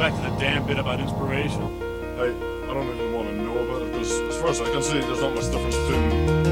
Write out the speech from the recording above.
back to the damn bit about inspiration. Hey, I don't even want to know about it because, as far as I can see, there's not much difference between